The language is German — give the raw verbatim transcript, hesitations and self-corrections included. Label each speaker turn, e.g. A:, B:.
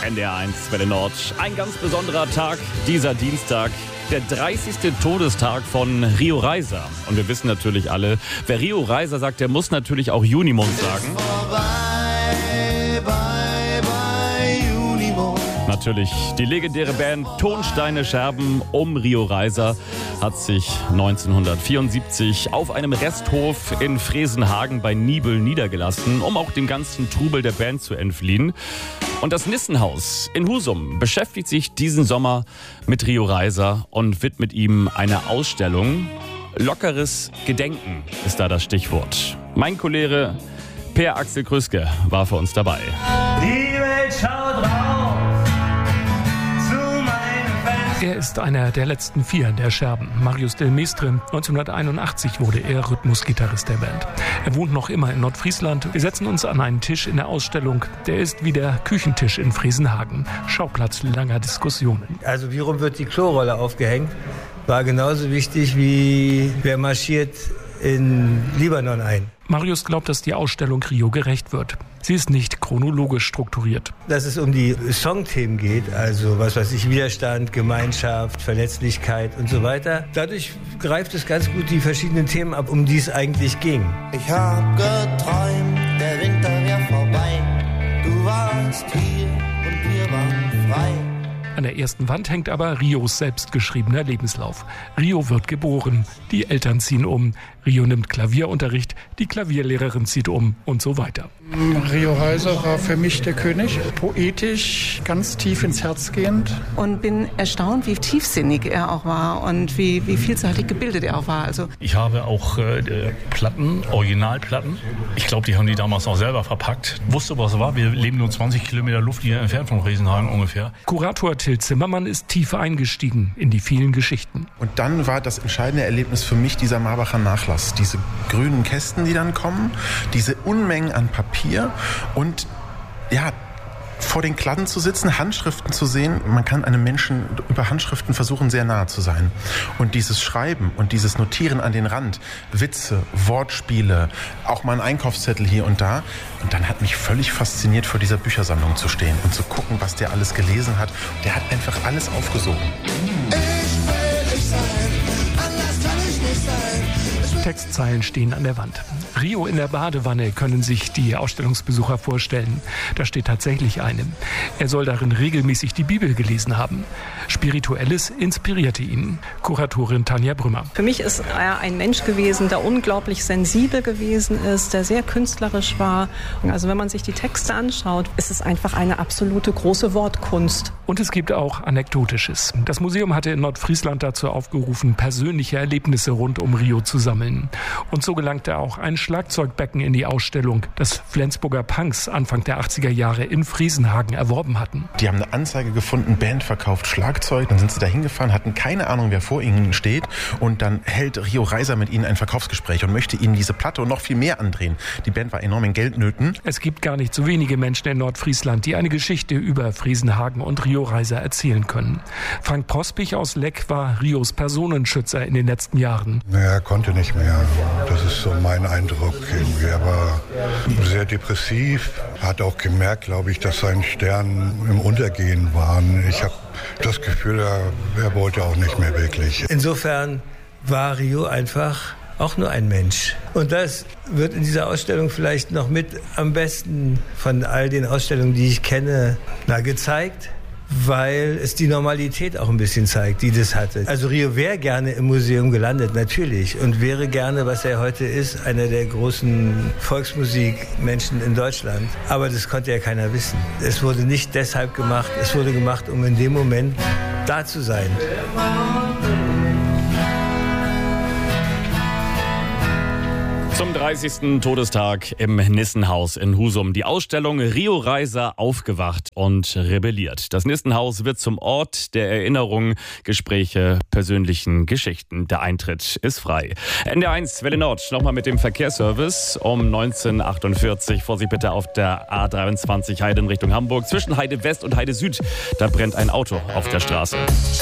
A: N D R eins Welle Nord. Ein ganz besonderer Tag, dieser Dienstag. Der dreißigste Todestag von Rio Reiser. Und wir wissen natürlich alle, wer Rio Reiser sagt, der muss natürlich auch Junimond sagen.
B: Vorbei, bye, bye, Junimond.
A: Natürlich, die legendäre Band Tonsteine Scherben um Rio Reiser hat sich neunzehnhundertvierundsiebzig auf einem Resthof in Fresenhagen bei Nibel niedergelassen, um auch dem ganzen Trubel der Band zu entfliehen. Und das Nissenhaus in Husum beschäftigt sich diesen Sommer mit Rio Reiser und widmet ihm eine Ausstellung. Lockeres Gedenken ist da das Stichwort. Mein Kollege Per Axel Krüske war für uns dabei.
B: Die Welt schaut raus zu meinem Fenster.
C: Er ist einer der letzten vier der Scherben. Marius Del Mestre. neunzehnhunderteinundachtzig wurde er Rhythmusgitarrist der Band. Er wohnt noch immer in Nordfriesland. Wir setzen uns an einen Tisch in der Ausstellung. Der ist wie der Küchentisch in Fresenhagen. Schauplatz langer Diskussionen.
D: Also wie rum wird die Klorolle aufgehängt, war genauso wichtig wie wer marschiert in Libanon ein.
C: Marius glaubt, dass die Ausstellung Rio gerecht wird. Sie ist nicht chronologisch strukturiert.
D: Dass es um die Songthemen geht, also was weiß ich, Widerstand, Gemeinschaft, Verletzlichkeit und so weiter. Dadurch greift es ganz gut die verschiedenen Themen ab, um die es eigentlich ging.
B: Ich hab geträumt, der Winter wär vorbei. Du warst hier und wir waren frei.
C: An der ersten Wand hängt aber Rios selbstgeschriebener Lebenslauf. Rio wird geboren, die Eltern ziehen um, Rio nimmt Klavierunterricht, die Klavierlehrerin zieht um und so weiter.
E: Rio Reiser war für mich der König, poetisch, ganz tief ins Herz gehend.
F: Und bin erstaunt, wie tiefsinnig er auch war und wie, wie vielseitig gebildet er auch war. Also
G: ich habe auch äh, Platten, Originalplatten. Ich glaube, die haben die damals auch selber verpackt. Wusste, was es war. Wir leben nur zwanzig Kilometer Luftlinie entfernt von Fresenhagen ungefähr.
C: Kurator Till Zimmermann ist tief eingestiegen in die vielen Geschichten.
H: Und dann war das entscheidende Erlebnis für mich dieser Marbacher Nachlass. Diese grünen Kästen, die dann kommen, diese Unmengen an Papier und ja, vor den Kladden zu sitzen, Handschriften zu sehen. Man kann einem Menschen über Handschriften versuchen, sehr nahe zu sein. Und dieses Schreiben und dieses Notieren an den Rand, Witze, Wortspiele, auch mal ein Einkaufszettel hier und da. Und dann hat mich völlig fasziniert, vor dieser Büchersammlung zu stehen und zu gucken, was der alles gelesen hat. Der hat einfach alles aufgesogen.
B: Ich will ich sein, anders kann ich nicht sein.
C: Textzeilen stehen an der Wand. Rio in der Badewanne können sich die Ausstellungsbesucher vorstellen. Da steht tatsächlich eine. Er soll darin regelmäßig die Bibel gelesen haben. Spirituelles inspirierte ihn. Kuratorin Tanja Brümmer.
I: Für mich ist er ein Mensch gewesen, der unglaublich sensibel gewesen ist, der sehr künstlerisch war. Also wenn man sich die Texte anschaut, ist es einfach eine absolute große Wortkunst.
C: Und es gibt auch Anekdotisches. Das Museum hatte in Nordfriesland dazu aufgerufen, persönliche Erlebnisse rund um Rio zu sammeln. Und so gelangte auch ein Schlagzeugbecken in die Ausstellung, das Flensburger Punks Anfang der achtziger Jahre in Fresenhagen erworben hatten.
H: Die haben eine Anzeige gefunden, Band verkauft Schlagzeug. Dann sind sie da hingefahren, hatten keine Ahnung, wer vor ihnen steht. Und dann hält Rio Reiser mit ihnen ein Verkaufsgespräch und möchte ihnen diese Platte und noch viel mehr andrehen. Die Band war enorm in Geldnöten.
C: Es gibt gar nicht so wenige Menschen in Nordfriesland, die eine Geschichte über Fresenhagen und Rio Reiser erzählen können. Frank Prospich aus Leck war Rios Personenschützer in den letzten Jahren.
J: Er konnte nicht mehr. Das ist so mein Eindruck. Er war sehr depressiv, hat auch gemerkt, glaube ich, dass seine Sterne im Untergehen waren. Ich habe das Gefühl, er, er wollte auch nicht mehr wirklich.
D: Insofern war Rio einfach auch nur ein Mensch. Und das wird in dieser Ausstellung vielleicht noch mit am besten von all den Ausstellungen, die ich kenne, na, gezeigt, weil es die Normalität auch ein bisschen zeigt, die das hatte. Also Rio wäre gerne im Museum gelandet, natürlich, und wäre gerne, was er heute ist, einer der großen Volksmusikmenschen in Deutschland. Aber das konnte ja keiner wissen. Es wurde nicht deshalb gemacht, es wurde gemacht, um in dem Moment da zu sein.
A: Zum dreißigsten Todestag im Nissenhaus in Husum. Die Ausstellung Rio Reiser aufgewacht und rebelliert. Das Nissenhaus wird zum Ort der Erinnerung, Gespräche, persönlichen Geschichten. Der Eintritt ist frei. N D R eins Welle Nord, nochmal mit dem Verkehrsservice um neunzehn Uhr achtundvierzig. Vorsicht bitte auf der A dreiundzwanzig Heide in Richtung Hamburg. Zwischen Heide West und Heide Süd, da brennt ein Auto auf der Straße.